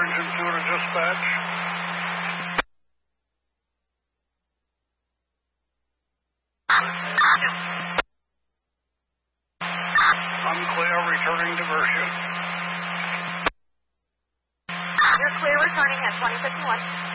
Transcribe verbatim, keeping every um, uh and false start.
Washington two to dispatch. Unclear, returning diversion. You're clear returning at twenty fifty-one.